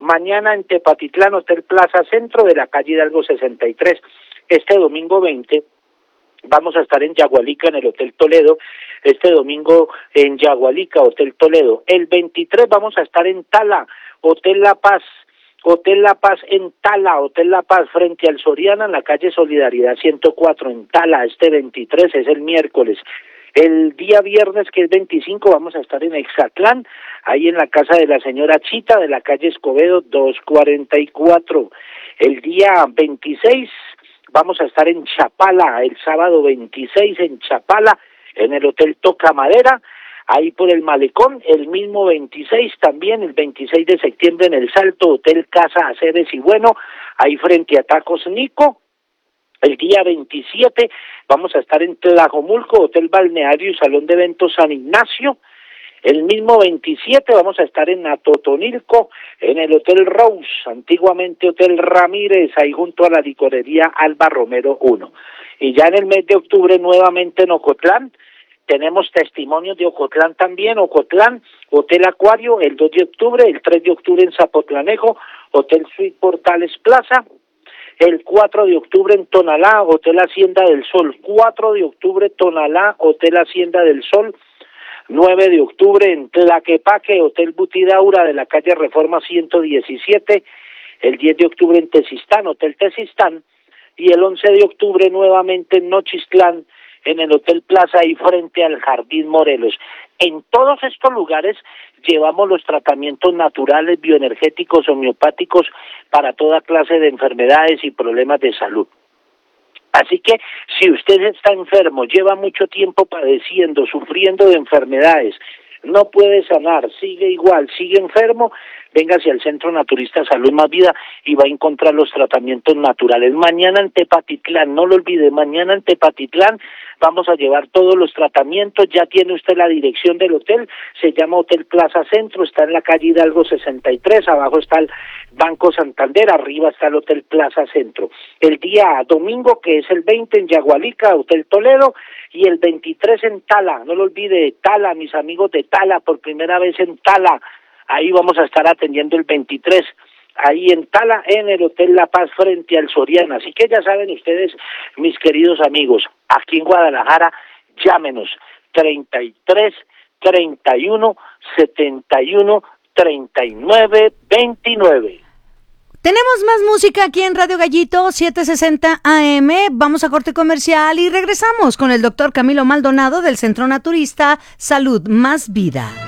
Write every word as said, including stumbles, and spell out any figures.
Mañana en Tepatitlán, Hotel Plaza Centro de la calle Hidalgo sesenta y tres. Este domingo veinte vamos a estar en Yagualica, en el Hotel Toledo. Este domingo en Yagualica, Hotel Toledo. El veintitrés vamos a estar en Tala, Hotel La Paz. Hotel La Paz en Tala, Hotel La Paz frente al Soriana, en la calle Solidaridad ciento cuatro en Tala. Este veintitrés es el miércoles. El día viernes, que es veinticinco, vamos a estar en Exatlán, ahí en la casa de la señora Chita, de la calle Escobedo doscientos cuarenta y cuatro. El día veintiséis vamos a estar en Chapala, el sábado veintiséis en Chapala, en el Hotel Toca Madera, ahí por el Malecón. El mismo veintiséis también, el veintiséis de septiembre en el Salto, Hotel Casa Aceves y Bueno, ahí frente a Tacos Nico. El día veintisiete vamos a estar en Tlajomulco, Hotel Balneario y Salón de Eventos San Ignacio. El mismo veintisiete vamos a estar en Atotonilco, en el Hotel Rose, antiguamente Hotel Ramírez, ahí junto a la licorería Alba Romero uno. Y ya en el mes de octubre nuevamente en Ocotlán, tenemos testimonios de Ocotlán también, Ocotlán, Hotel Acuario, el dos de octubre, el tres de octubre en Zapotlanejo, Hotel Suite Portales Plaza. El cuatro de octubre en Tonalá, Hotel Hacienda del Sol. cuatro de octubre Tonalá, Hotel Hacienda del Sol. nueve de octubre en Tlaquepaque, Hotel Butidaura de la calle Reforma ciento diecisiete. El diez de octubre en Tezistán, Hotel Tezistán. Y el once de octubre nuevamente en Nochistlán, en el Hotel Plaza y frente al Jardín Morelos. En todos estos lugares llevamos los tratamientos naturales, bioenergéticos, homeopáticos para toda clase de enfermedades y problemas de salud. Así que si usted está enfermo, lleva mucho tiempo padeciendo, sufriendo de enfermedades, no puede sanar, sigue igual, sigue enfermo, véngase al Centro Naturista Salud Más Vida y va a encontrar los tratamientos naturales. Mañana en Tepatitlán, no lo olvide, mañana en Tepatitlán vamos a llevar todos los tratamientos. Ya tiene usted la dirección del hotel, se llama Hotel Plaza Centro, está en la calle Hidalgo sesenta y tres, abajo está el Banco Santander, arriba está el Hotel Plaza Centro. El día domingo, que es el veinte, en Yagualica, Hotel Toledo, y el veintitrés en Tala, no lo olvide, Tala, mis amigos de Tala, por primera vez en Tala, ahí vamos a estar atendiendo el veintitrés, ahí en Tala, en el Hotel La Paz frente al Soriana. Así que ya saben ustedes, mis queridos amigos, aquí en Guadalajara, llámenos, treinta y tres, treinta y uno, setenta y uno, treinta y nueve, veintinueve. Tenemos más música aquí en Radio Gallito setecientos sesenta A M, vamos a corte comercial y regresamos con el doctor Camilo Maldonado del Centro Naturista Salud Más Vida.